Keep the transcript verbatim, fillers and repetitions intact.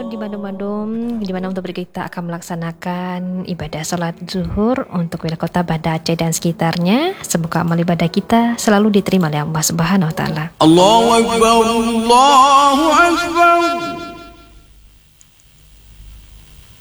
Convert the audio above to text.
di Bandung-Bandung, di mana untuk kita akan melaksanakan ibadah sholat zuhur untuk wilayah kota Banda Aceh dan sekitarnya. Semoga amal ibadah kita selalu diterima oleh Allah Subhanahu wa Ta'ala. Allahu Akbar, Allahu Akbar.